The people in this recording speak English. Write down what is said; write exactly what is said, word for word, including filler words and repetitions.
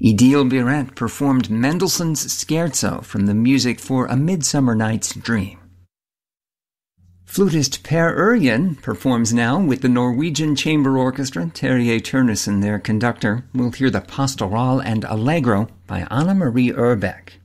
Idil Biret performed Mendelssohn's Scherzo from the music for A Midsummer Night's Dream. Flutist Per Ørjan performs now with the Norwegian Chamber Orchestra, Terje Tønnesen their conductor. We'll hear the Pastoral and Allegro by Anna Marie Urbeck.